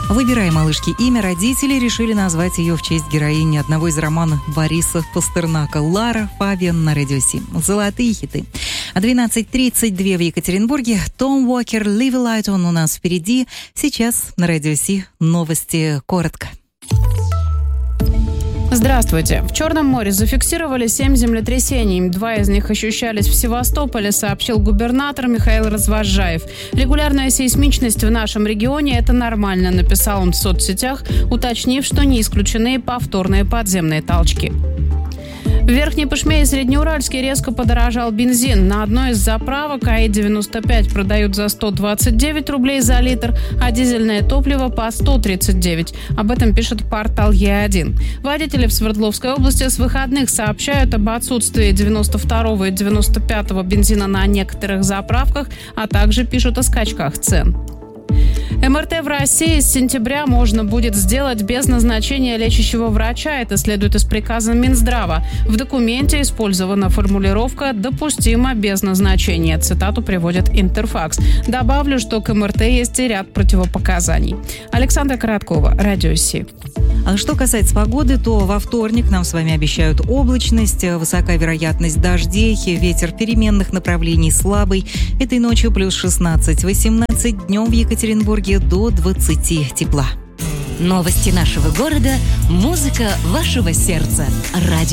Выбирая малышке имя, родители решили назвать ее в честь героини одного из романов Бориса Пастернака «Лара Фабиан» на Радио Си. Золотые хиты. 12:32 в Екатеринбурге. Том Уокер, «Leave a Light On» у нас впереди. Сейчас на Радио Си новости коротко. Здравствуйте. В Черном море зафиксировали 7 землетрясений. 2 из них ощущались в Севастополе, сообщил губернатор Михаил Развозжаев. Регулярная сейсмичность в нашем регионе – это нормально, написал он в соцсетях, уточнив, что не исключены повторные подземные толчки. В Верхней Пышме и Среднеуральске резко подорожал бензин. На одной из заправок АИ-95 продают за 129 рублей за литр, а дизельное топливо по 139. Об этом пишет портал Е1. Водители в Свердловской области с выходных сообщают об отсутствии 92-го и 95-го бензина на некоторых заправках, а также пишут о скачках цен. МРТ в России с сентября можно будет сделать без назначения лечащего врача. Это следует из приказа Минздрава. В документе использована формулировка «допустимо без назначения». Цитату приводит Интерфакс. Добавлю, что к МРТ есть и ряд противопоказаний. Александра Короткова, Радио Си. А что касается погоды, то во вторник нам с вами обещают облачность, высокая вероятность дождей, ветер переменных направлений слабый. Этой ночью плюс 16-18, днем в Екатеринбурге до 20 тепла. Новости нашего города, музыка вашего сердца. Радио